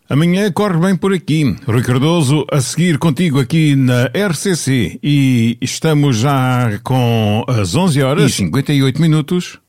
Amanhã corre bem por aqui. Rui Cardoso a seguir contigo aqui na RCC e estamos já com as 11 horas e 58 minutos.